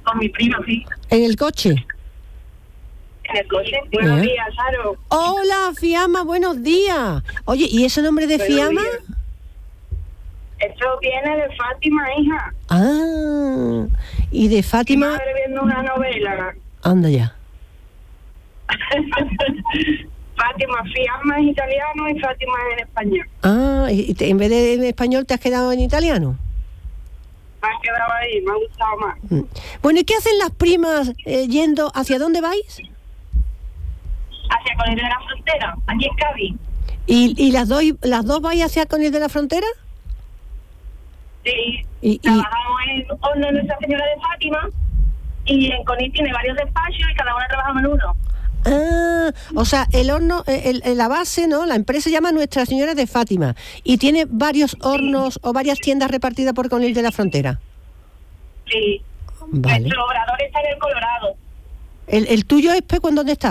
Con mi prima, sí. ¿En el coche? En el coche. Buenos días, Saro. Hola, Fiamma, buenos días. Oye, ¿y ese nombre de Fiamma? Eso viene de Fátima, hija. Ah, y de Fátima... Mi madre viendo una novela. Anda ya. Fátima, Fiamma es italiano y Fátima es en español. Ah, y en vez de en español te has quedado en italiano. Me has quedado ahí, me ha gustado más. Bueno, ¿y qué hacen las primas yendo? ¿Hacia dónde vais? Hacia Conil de la Frontera, aquí en Cádiz. ¿Y las dos vais hacia Conil de la Frontera? Sí, trabajamos en Horno de Nuestra Señora de Fátima y en Conil tiene varios despachos y cada una trabajamos en uno. Ah, o sea, el horno, la base, ¿no? La empresa se llama Nuestra Señora de Fátima y tiene varios hornos o varias tiendas repartidas por Conil de la Frontera. Sí. Vale. Nuestro obrador está en el Colorado. ¿El tuyo es Peco, en dónde está?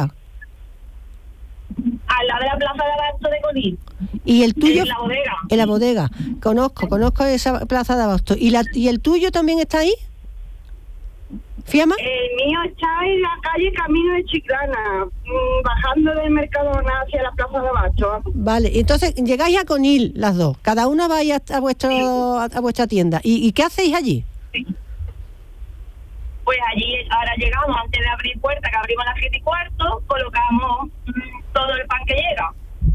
Al lado de la plaza de abasto de Conil. ¿Y el tuyo? En la bodega. En la bodega. Conozco esa plaza de abasto. ¿Y el tuyo también está ahí? ¿Fiamma? El mío está en la calle Camino de Chiclana, bajando del Mercadona hacia la plaza de abasto. Vale, entonces llegáis a Conil las dos. Cada una vais a vuestra tienda. ¿Y qué hacéis allí? Sí. Pues allí ahora llegamos antes de abrir puerta, que abrimos a las 7:15, colocamos todo el pan que llega.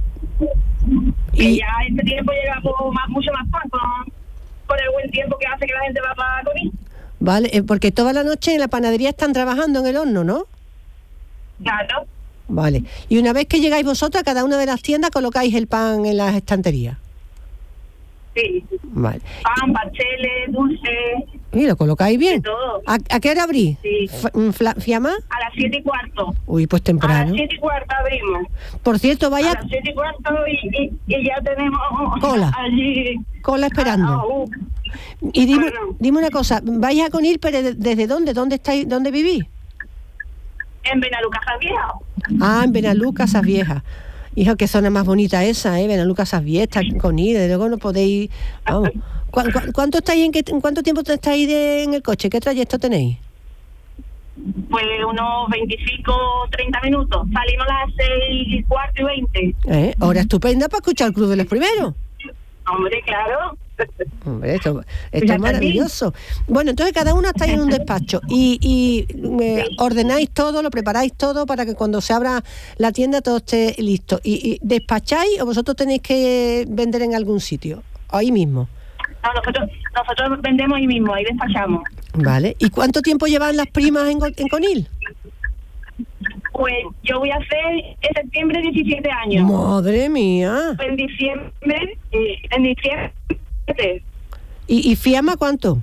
Y ya este tiempo llega mucho más pan con el buen tiempo que hace que la gente va para Conil. Vale, porque toda la noche en la panadería están trabajando en el horno, ¿no? Claro. Vale. Y una vez que llegáis vosotras, cada una de las tiendas colocáis el pan en las estanterías. Sí. Vale. Pan, pasteles, dulces. ¿Y lo colocáis bien? De todo. ¿A qué hora abrís? Sí. ¿Fiamma? A las 7:15. Uy, pues temprano. A las 7:15 abrimos. Por cierto, vaya... A las 7:15 y ya tenemos... Cola. Allí... Cola esperando. Y dime una cosa, ¿vais a Conil, pero desde dónde? ¿Dónde vivís? En Benalú, Casas Viejas. Ah, en Benalú, Casas Viejas. Hijo, qué zona más bonita esa, Benalú, Casas Viejas, Conil, de luego no podéis... Vamos. ¿Cuánto tiempo estáis en el coche? ¿Qué trayecto tenéis? Pues unos 25, 30 minutos. Salimos a las 6:15. Hora estupenda para escuchar el Club de los Primeros. Hombre, claro. Hombre, esto es maravilloso. Bueno, entonces cada una está en un despacho y ordenáis todo, lo preparáis todo para que cuando se abra la tienda todo esté listo. ¿Y despacháis o vosotros tenéis que vender en algún sitio? Ahí mismo. No, nosotros vendemos ahí mismo, ahí despachamos. Vale. ¿Y cuánto tiempo llevan las primas en Conil? Pues yo voy a hacer en septiembre 17 años. ¡Madre mía! En diciembre. ¿Y Fiamma cuánto?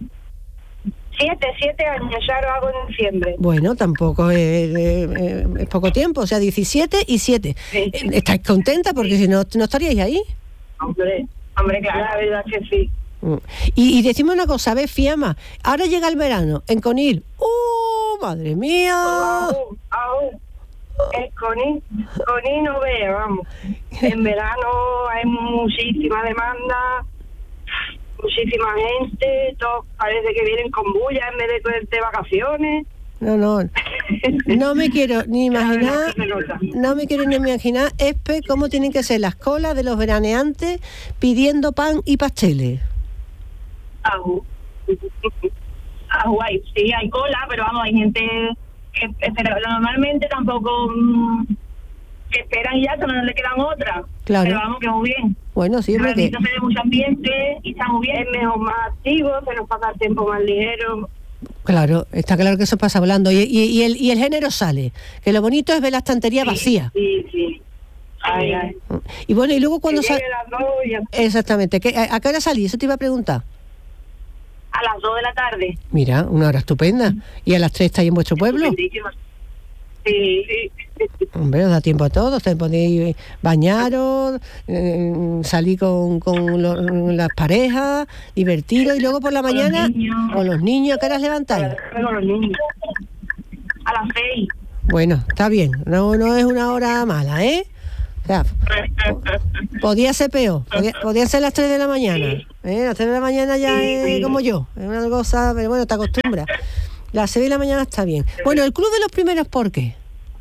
7 años, ya lo hago en diciembre. Bueno, tampoco es poco tiempo, o sea, 17 y 7. Sí. ¿Estáis contenta? Porque si no estaríais ahí. Hombre, claro, la verdad que sí. Y decime una cosa, ¿ves, Fiamma? Ahora llega el verano en Conil. ¡Madre mía! Es Conil no veo, vamos. En verano hay muchísima demanda, muchísima gente, todos parece que vienen con bulla en vez de vacaciones. No me quiero ni imaginar, Espe, cómo tienen que ser las colas de los veraneantes pidiendo pan y pasteles. Sí, hay cola, pero vamos, hay gente que espera, normalmente tampoco que esperan y ya, solo no le quedan otras. Claro. Pero vamos, que muy bien. Bueno, sí, porque... Se ve mucho ambiente y está muy bien. Es mejor, más activo, se nos pasa el tiempo más ligero. Claro, está claro que eso pasa volando. Y el género sale. Que lo bonito es ver la estantería vacía. Sí. Ay. Y bueno, y luego cuando sale... Exactamente. ¿A qué hora salís? Eso te iba a preguntar. A las 2 de la tarde. Mira, una hora estupenda. ¿Y a las 3 estáis en vuestro pueblo? Sí. Hombre, os da tiempo a todos. Te podéis bañaros, salir con las parejas, divertiros, y luego por la mañana con los niños. ¿A qué horas levantáis? Con los niños. A las 6. Bueno, está bien. No es una hora mala, ¿eh? O sea, podía ser peor, podía ser las 3 de la mañana. Las 3 de la mañana ya es como yo, es una cosa, pero bueno, te acostumbras. Las 6 de la mañana está bien. Bueno, el Club de los Primeros, ¿por qué?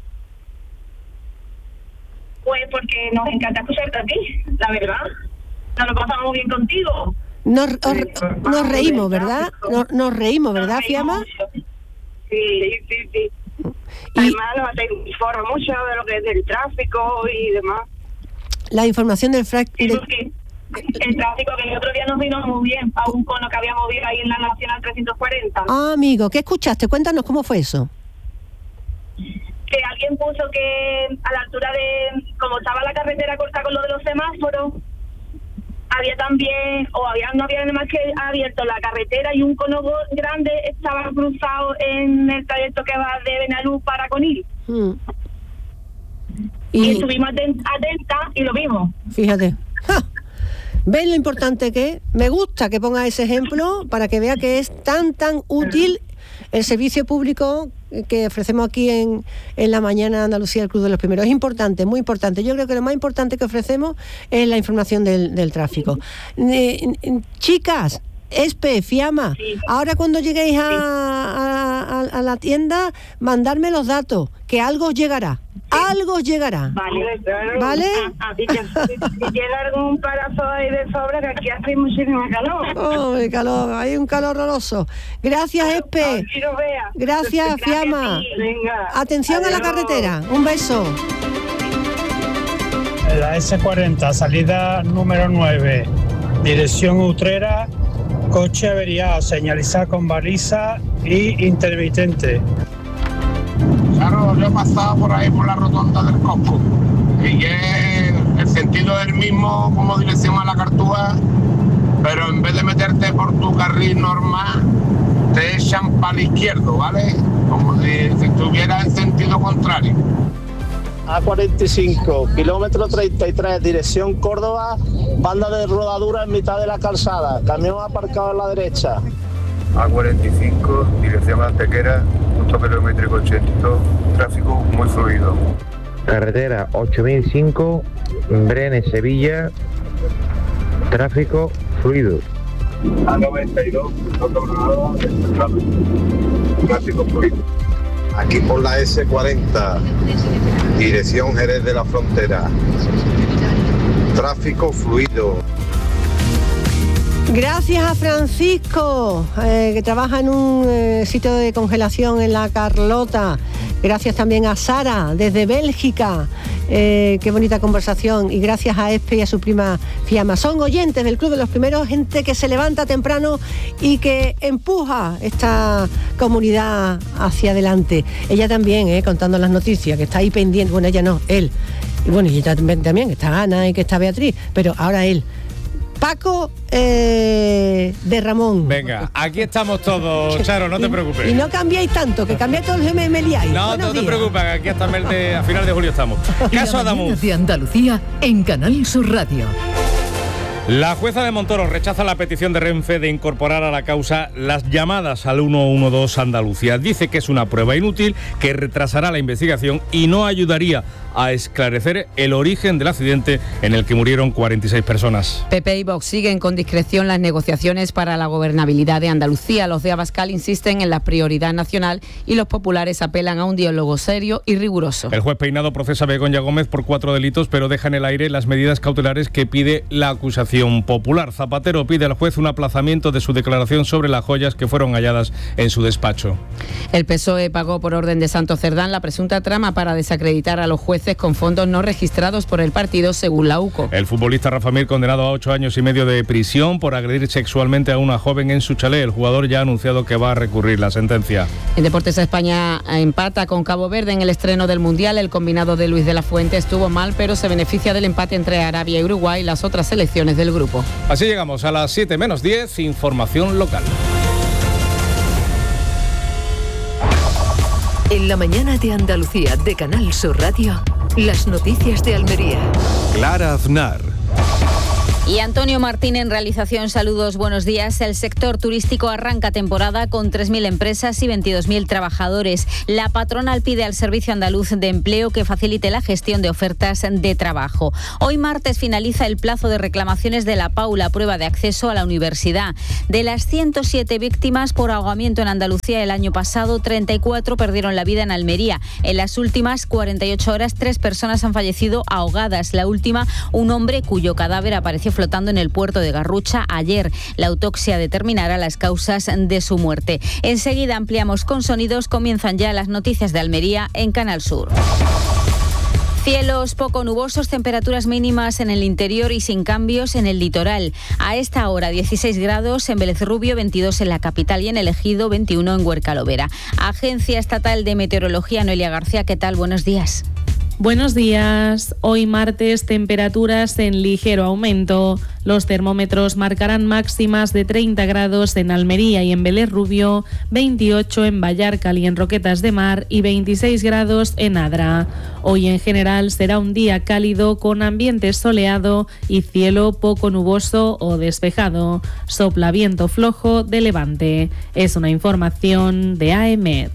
Pues porque nos encanta escucharte a ti, la verdad. Nos lo pasamos bien contigo. Nos reímos, ¿verdad? Nos reímos, ¿verdad, Fiamma? Sí. Además, nos informa mucho de lo que es del tráfico y demás. La información del el tráfico que el otro día nos vino muy bien a un cono que habíamos visto ahí en la Nacional 340. Ah, amigo, ¿qué escuchaste? Cuéntanos cómo fue eso. Que alguien puso que a la altura de, como estaba la carretera corta con lo de los semáforos, había también, no había nada más que abierto la carretera y un cono grande estaba cruzado en el trayecto que va de Benalú para Conil. Y estuvimos atentas y lo vimos. Fíjate. ¡Ja! ¿Ven lo importante que es? Me gusta que ponga ese ejemplo para que vea que es tan útil el servicio público que ofrecemos aquí en la mañana de Andalucía, el Club de los Primeros. Es importante, muy importante. Yo creo que lo más importante que ofrecemos es la información del tráfico. Chicas, Espe, Fiamma, ahora cuando lleguéis a la tienda, mandarme los datos, que algo os llegará. Algo os llegará. ¿Vale? Si tiene algún parazo ahí de sobra, que aquí hace muchísimo calor. Oh, el calor, hay un calor horroroso. Gracias, Espe. Gracias, Fiamma. Atención a la carretera. Un beso. La S40, salida número 9, dirección Utrera, coche averiado, señalizado con baliza y intermitente. Claro, yo he pasado por ahí por la rotonda del Cosco y el sentido es el mismo como dirección a la Cartúa, pero en vez de meterte por tu carril normal, te echan para la izquierda, ¿vale? Como si estuviera en sentido contrario. A45, kilómetro 33, dirección Córdoba, banda de rodadura en mitad de la calzada, camión aparcado a la derecha. A45, dirección Antequera, punto kilométrico 82, tráfico muy fluido. Carretera 8005, Brenes, Sevilla, tráfico fluido. A92, tráfico fluido. Aquí por la S40, dirección Jerez de la Frontera, tráfico fluido. Gracias a Francisco, que trabaja en un sitio de congelación en la Carlota. Gracias también a Sara, desde Bélgica. Qué bonita conversación. Y gracias a Espe y a su prima Fiamma. Son oyentes del Club de los Primeros, gente que se levanta temprano y que empuja esta comunidad hacia adelante. Ella también, contando las noticias, que está ahí pendiente. Bueno, ella no, él. Y bueno, y ella también, que está Ana y que está Beatriz, pero ahora él. Paco de Ramón. Venga, aquí estamos todos, Charo, no te preocupes. Y no cambiáis tanto, que cambiáis todos los me liáis. No te preocupes, aquí hasta a final de julio estamos. Caso Adamuz. De Andalucía en Canal Sur Radio. La jueza de Montoro rechaza la petición de Renfe de incorporar a la causa las llamadas al 112 Andalucía. Dice que es una prueba inútil, que retrasará la investigación y no ayudaría a esclarecer el origen del accidente en el que murieron 46 personas. PP y Vox siguen con discreción las negociaciones para la gobernabilidad de Andalucía. Los de Abascal insisten en la prioridad nacional y los populares apelan a un diálogo serio y riguroso. El juez Peinado procesa a Begoña Gómez por 4 delitos, pero deja en el aire las medidas cautelares que pide la acusación popular. Zapatero pide al juez un aplazamiento de su declaración sobre las joyas que fueron halladas en su despacho. El PSOE pagó por orden de Santos Cerdán la presunta trama para desacreditar a los jueces con fondos no registrados por el partido, según la UCO. El futbolista Rafa Mir, condenado a 8 años y medio de prisión por agredir sexualmente a una joven en su chalet. El jugador ya ha anunciado que va a recurrir la sentencia. En Deportes España empata con Cabo Verde en el estreno del Mundial. El combinado de Luis de la Fuente estuvo mal, pero se beneficia del empate entre Arabia y Uruguay, las otras selecciones del grupo. Así llegamos a las 7 menos 10, información local. En la mañana de Andalucía de Canal Sur Radio, las noticias de Almería. Clara Aznar. Y Antonio Martín en realización, saludos, buenos días. El sector turístico arranca temporada con 3.000 empresas y 22.000 trabajadores. La patronal pide al Servicio Andaluz de Empleo que facilite la gestión de ofertas de trabajo. Hoy martes finaliza el plazo de reclamaciones de la PAU, la prueba de acceso a la universidad. De las 107 víctimas por ahogamiento en Andalucía el año pasado, 34 perdieron la vida en Almería. En las últimas 48 horas, 3 personas han fallecido ahogadas. La última, un hombre cuyo cadáver apareció flotando en el puerto de Garrucha ayer. La autopsia determinará las causas de su muerte. Enseguida ampliamos con sonidos. Comienzan ya las noticias de Almería en Canal Sur. Cielos poco nubosos, temperaturas mínimas en el interior y sin cambios en el litoral. A esta hora 16 grados en Vélez Rubio, 22 en la capital y en el Ejido, 21 en Huerca-Lovera. Agencia Estatal de Meteorología, Noelia García, ¿qué tal? Buenos días. Buenos días. Hoy martes, temperaturas en ligero aumento. Los termómetros marcarán máximas de 30 grados en Almería y en Vélez Rubio, 28 en Vallarcal y en Roquetas de Mar y 26 grados en Adra. Hoy en general será un día cálido con ambiente soleado y cielo poco nuboso o despejado. Sopla viento flojo de levante. Es una información de AEMET.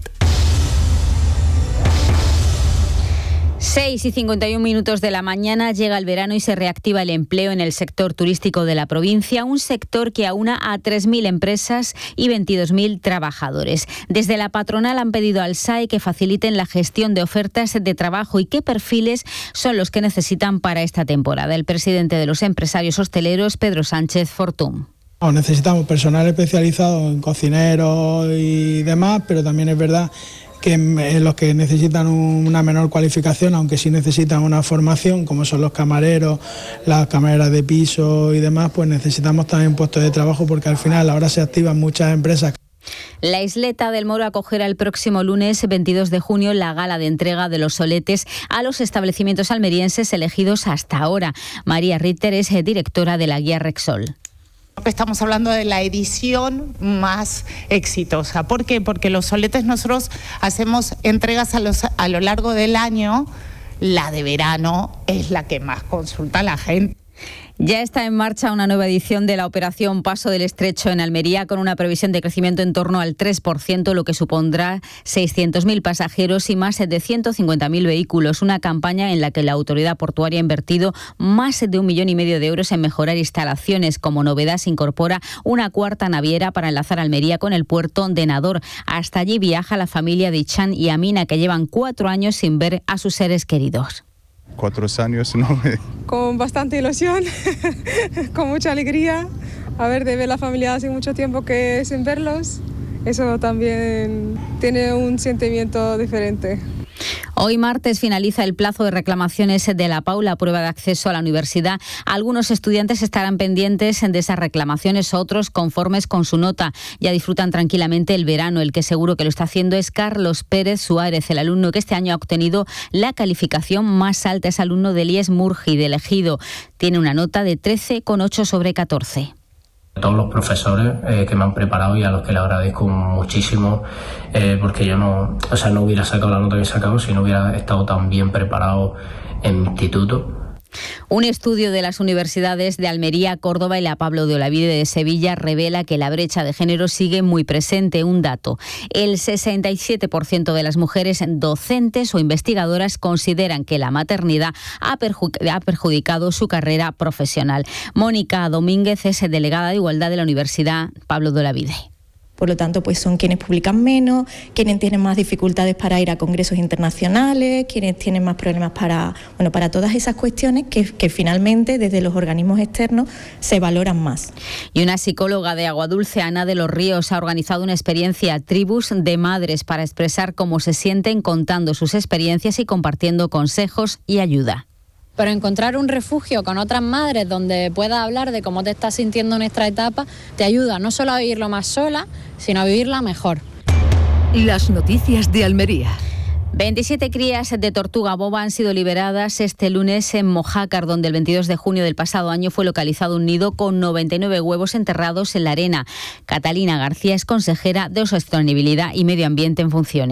6:51 de la mañana, llega el verano y se reactiva el empleo en el sector turístico de la provincia, un sector que aúna a 3.000 empresas y 22.000 trabajadores. Desde la patronal han pedido al SAE que faciliten la gestión de ofertas de trabajo y qué perfiles son los que necesitan para esta temporada. El presidente de los empresarios hosteleros, Pedro Sánchez Fortún. Necesitamos personal especializado en cocineros y demás, pero también es verdad que los que necesitan una menor cualificación, aunque sí necesitan una formación, como son los camareros, las camareras de piso y demás, pues necesitamos también puestos de trabajo porque al final ahora se activan muchas empresas. La Isleta del Moro acogerá el próximo lunes 22 de junio la gala de entrega de los soletes a los establecimientos almerienses elegidos hasta ahora. María Ritter es directora de la guía Rexol. Estamos hablando de la edición más exitosa. ¿Por qué? Porque los soletes nosotros hacemos entregas a lo largo del año. La de verano es la que más consulta la gente. Ya está en marcha una nueva edición de la operación Paso del Estrecho en Almería, con una previsión de crecimiento en torno al 3%, lo que supondrá 600.000 pasajeros y más de 150.000 vehículos. Una campaña en la que la autoridad portuaria ha invertido más de 1,5 millones de euros en mejorar instalaciones. Como novedad se incorpora una cuarta naviera para enlazar Almería con el puerto de Nador. Hasta allí viaja la familia de Ichan y Amina, que llevan 4 años sin ver a sus seres queridos. 4 años, ¿no? Con bastante ilusión, con mucha alegría, de ver la familia hace mucho tiempo que sin verlos, eso también tiene un sentimiento diferente. Hoy martes finaliza el plazo de reclamaciones de la PAU, la prueba de acceso a la universidad. Algunos estudiantes estarán pendientes de esas reclamaciones, otros conformes con su nota. Ya disfrutan tranquilamente el verano. El que seguro que lo está haciendo es Carlos Pérez Suárez, el alumno que este año ha obtenido la calificación más alta. Es alumno del IES Murgi, del Ejido. Tiene una nota de 13,8 sobre 14. Todos los profesores que me han preparado y a los que le agradezco muchísimo, porque yo no hubiera sacado la nota que he sacado si no hubiera estado tan bien preparado en mi instituto. Un estudio de las universidades de Almería, Córdoba y la Pablo de Olavide de Sevilla revela que la brecha de género sigue muy presente. Un dato: el 67% de las mujeres docentes o investigadoras consideran que la maternidad ha perjudicado su carrera profesional. Mónica Domínguez es delegada de Igualdad de la Universidad Pablo de Olavide. Por lo tanto, pues son quienes publican menos, quienes tienen más dificultades para ir a congresos internacionales, quienes tienen más problemas para todas esas cuestiones que finalmente desde los organismos externos se valoran más. Y una psicóloga de Aguadulce, Ana de los Ríos, ha organizado una experiencia Tribus de Madres para expresar cómo se sienten contando sus experiencias y compartiendo consejos y ayuda. Pero encontrar un refugio con otras madres donde puedas hablar de cómo te estás sintiendo en esta etapa te ayuda no solo a vivirlo más sola, sino a vivirla mejor. Las noticias de Almería. 27 crías de tortuga boba han sido liberadas este lunes en Mojácar, donde el 22 de junio del pasado año fue localizado un nido con 99 huevos enterrados en la arena. Catalina García es consejera de Sostenibilidad y Medio Ambiente en funciones.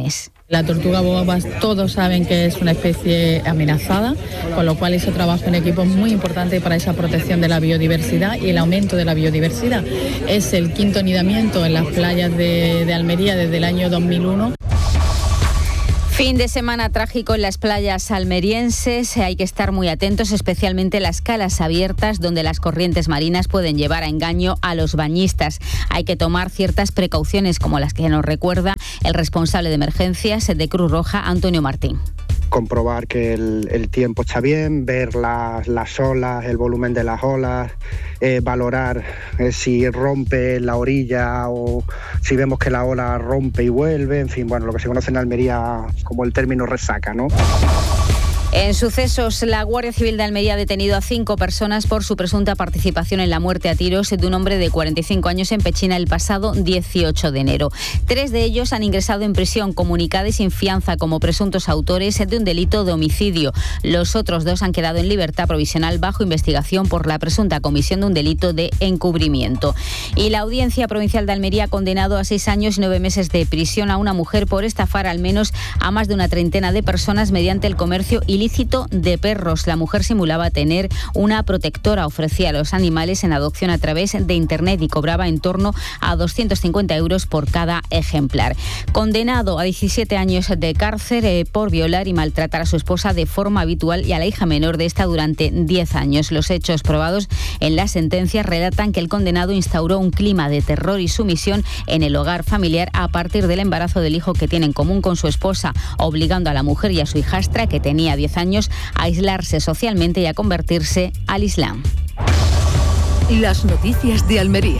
La tortuga boba todos saben que es una especie amenazada, con lo cual ese trabajo en equipo es muy importante para esa protección de la biodiversidad y el aumento de la biodiversidad. Es el quinto anidamiento en las playas de Almería desde el año 2001. Fin de semana trágico en las playas almerienses. Hay que estar muy atentos, especialmente en las calas abiertas, donde las corrientes marinas pueden llevar a engaño a los bañistas. Hay que tomar ciertas precauciones, como las que nos recuerda el responsable de emergencias de Cruz Roja, Antonio Martín. Comprobar que el tiempo está bien, ver las olas, el volumen de las olas, valorar si rompe la orilla o si vemos que la ola rompe y vuelve, en fin, bueno, lo que se conoce en Almería como el término resaca, ¿no? En sucesos, la Guardia Civil de Almería ha detenido a 5 personas por su presunta participación en la muerte a tiros de un hombre de 45 años en Pechina el pasado 18 de enero. 3 de ellos han ingresado en prisión comunicada y sin fianza como presuntos autores de un delito de homicidio. Los otros 2 han quedado en libertad provisional bajo investigación por la presunta comisión de un delito de encubrimiento. Y la Audiencia Provincial de Almería ha condenado a 6 años y 9 meses de prisión a una mujer por estafar al menos a más de una treintena de personas mediante el comercio ilícito de perros. La mujer simulaba tener una protectora, ofrecía a los animales en adopción a través de internet y cobraba en torno a 250 euros por cada ejemplar. Condenado a 17 años de cárcel por violar y maltratar a su esposa de forma habitual y a la hija menor de esta durante 10 años. Los hechos probados en la sentencia relatan que el condenado instauró un clima de terror y sumisión en el hogar familiar a partir del embarazo del hijo que tiene en común con su esposa, obligando a la mujer y a su hijastra, que tenía 10 años, a aislarse socialmente y a convertirse al Islam. Las noticias de Almería.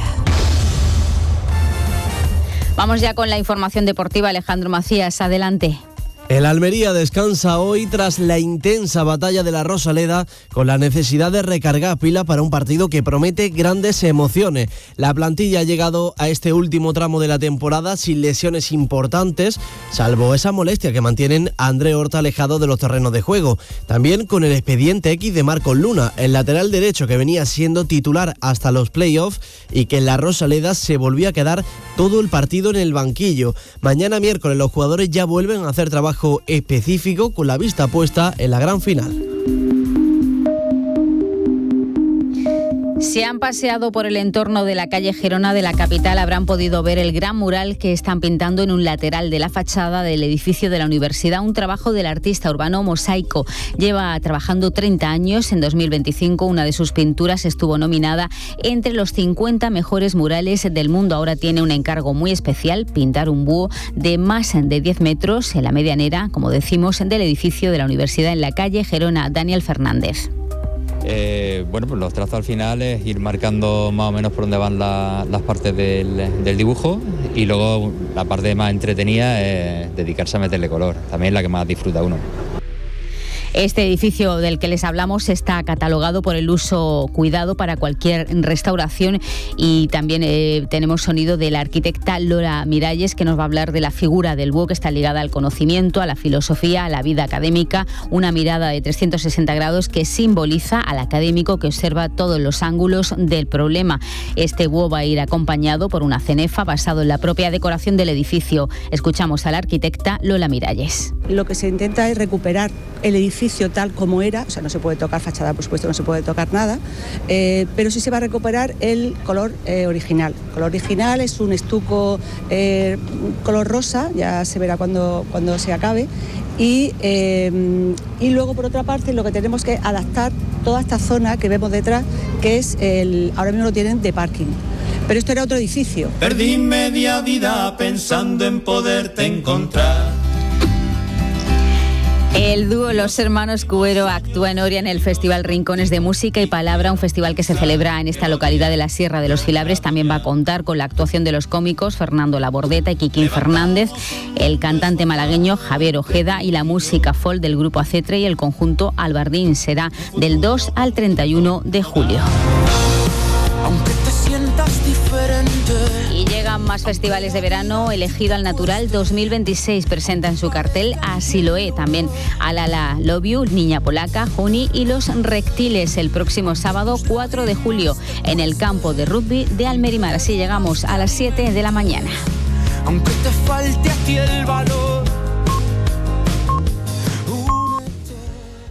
Vamos ya con la información deportiva. Alejandro Macías, adelante. El Almería descansa hoy tras la intensa batalla de la Rosaleda, con la necesidad de recargar pila para un partido que promete grandes emociones. La plantilla ha llegado a este último tramo de la temporada sin lesiones importantes, salvo esa molestia que mantienen a André Horta alejado de los terrenos de juego. También con el expediente X de Marcos Luna, el lateral derecho que venía siendo titular hasta los playoffs y que en la Rosaleda se volvió a quedar todo el partido en el banquillo. Mañana miércoles los jugadores ya vuelven a hacer trabajo específico con la vista puesta en la gran final. Si han paseado por el entorno de la calle Gerona de la capital, habrán podido ver el gran mural que están pintando en un lateral de la fachada del edificio de la universidad, un trabajo del artista urbano Mosaico. Lleva trabajando 30 años. En 2025 una de sus pinturas estuvo nominada entre los 50 mejores murales del mundo. Ahora tiene un encargo muy especial: pintar un búho de más de 10 metros en la medianera, como decimos, del edificio de la universidad en la calle Gerona. Daniel Fernández. Bueno, pues los trazos al final es ir marcando más o menos por dónde van las partes del dibujo, y luego la parte más entretenida es dedicarse a meterle color, también la que más disfruta uno. Este edificio del que les hablamos está catalogado por el uso cuidado para cualquier restauración, y también tenemos sonido de la arquitecta Lola Miralles, que nos va a hablar de la figura del búho, que está ligada al conocimiento, a la filosofía, a la vida académica, una mirada de 360 grados que simboliza al académico que observa todos los ángulos del problema. Este búho va a ir acompañado por una cenefa basado en la propia decoración del edificio. Escuchamos a la arquitecta Lola Miralles. Lo que se intenta es recuperar el edificio tal como era, o sea, no se puede tocar fachada, por supuesto, no se puede tocar nada, pero sí se va a recuperar el color original. El color original es un estuco color rosa, ya se verá cuando se acabe, y luego, por otra parte, lo que tenemos que adaptar toda esta zona que vemos detrás, que es ahora mismo lo tienen de parking. Pero esto era otro edificio. Perdí media vida pensando en poderte encontrar. El dúo Los Hermanos Cubero actúa en Oria en el Festival Rincones de Música y Palabra, un festival que se celebra en esta localidad de la Sierra de los Filabres. También va a contar con la actuación de los cómicos Fernando Labordeta y Quiquín Fernández, el cantante malagueño Javier Ojeda y la música folk del grupo Acetre y el conjunto Albardín. Será del 2 al 31 de julio. Aunque te sientas diferente. Y llegan más festivales de verano. Elegido al Natural 2026 presenta en su cartel a Siloé, también a Lala Love You, Niña Polaca, Juni y Los Reptiles, el próximo sábado 4 de julio en el campo de rugby de Almerimar. Así llegamos a las 7 de la mañana. Aunque te falte a ti el valor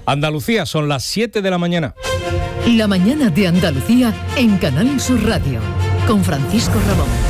Andalucía, son las 7 de la mañana. La mañana de Andalucía en Canal Sur Radio, con Francisco Ramón.